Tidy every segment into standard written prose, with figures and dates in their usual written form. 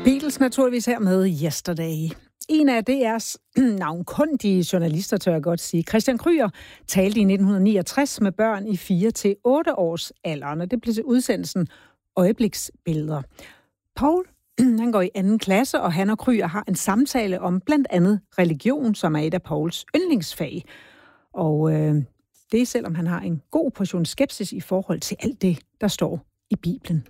Beatles naturligvis her med Yesterday. En af DR's navnkundige journalister, tør jeg godt sige, Christian Krüger, talte i 1969 med børn i 4-8 års alderen, og det blev til udsendelsen Øjebliksbilleder. Paul, han går i 2. klasse, og han og Krüger har en samtale om blandt andet religion, som er et af Pauls yndlingsfag. Og det er selvom han har en god portion skepsis i forhold til alt det, der står i Bibelen.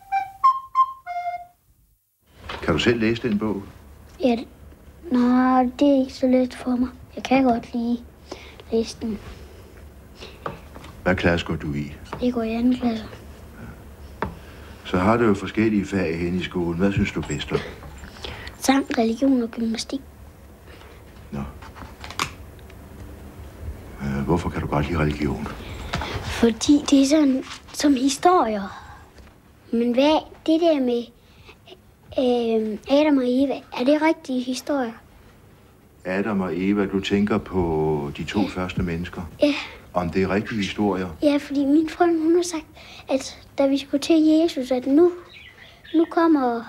Kan du selv læse den bog? Ja, nej, det er ikke så let for mig. Jeg kan godt lige læse den. Hvad klasse går du i? Jeg går i 2. klasse. Så har du jo forskellige fag hen i skolen. Hvad synes du bedst om? Sang, religion og gymnastik. Nå. Hvorfor kan du godt lide religion? Fordi det er sådan som historier. Men hvad det der med Adam og Eva, er det rigtige historier? Adam og Eva, du tænker på de 2 første mennesker? Ja. Om det er rigtige historier? Ja, fordi min frøken, hun har sagt, at da vi skulle til Jesus, at nu kommer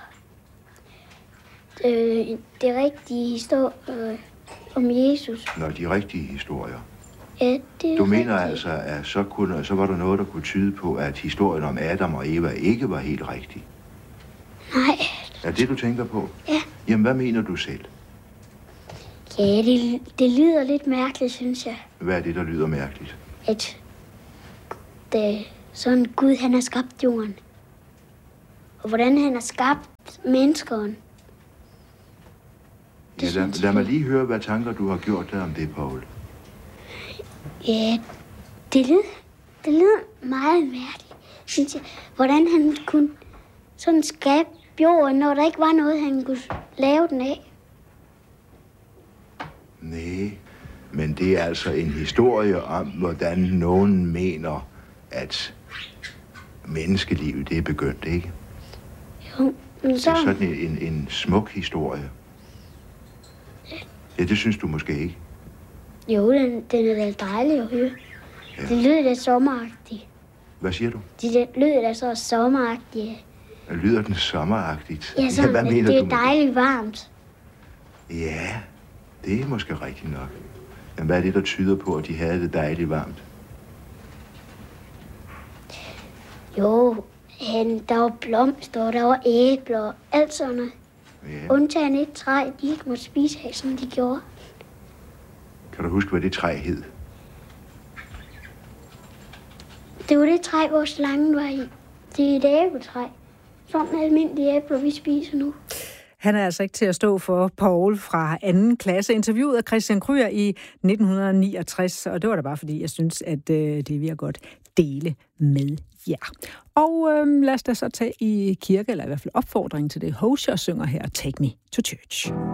det rigtige historie om Jesus. Nå, de rigtige historier. Ja, det er du mener rigtigt. altså, at så var der noget, der kunne tyde på, at historien om Adam og Eva ikke var helt rigtig? Nej. Er det, du tænker på? Ja. Jamen, hvad mener du selv? Ja, det lyder lidt mærkeligt, synes jeg. Hvad er det, der lyder mærkeligt? At sådan Gud, han har skabt jorden. Og hvordan han har skabt menneskeren. Ja, lad mig lige høre, hvad tanker du har gjort der om det, Paul. Ja, det lyder meget mærkeligt, synes jeg. Hvordan han kunne sådan skabe jorden, når der ikke var noget, han kunne lave den af. Nej, men det er altså en historie om, hvordan nogen mener, at menneskelivet det er begyndt, ikke? Jo, men så... Det er sådan en smuk historie. Ja, det synes du måske ikke? Jo, den er da dejlig at høre. Ja. Det lyder da sommeragtigt. Hvad siger du? Det lyder da så sommeragtigt. Lyder den sommeragtigt? Ja, sådan, hvad mener det er du dejligt varmt. Ja, det er måske rigtigt nok. Men hvad er det, der tyder på, at de havde det dejligt varmt? Jo, der var blomster, og der var æbler og alt sådan noget. Ja. Undtagen et træ, de ikke måtte spise af, som de gjorde. Kan du huske, hvad det træ hed? Det var det træ, hvor slangen var i. Det er et æbletræ. Sådan almindelige æbler, vi spiser nu. Han er altså ikke til at stå for Paul fra 2. klasse. Interviewet af Christian Krüger i 1969, og det var da bare fordi, jeg synes, at det vil jeg godt dele med jer. Og lad os da så tage i kirke, eller i hvert fald opfordring til det. Hosier synger her, Take Me to Church.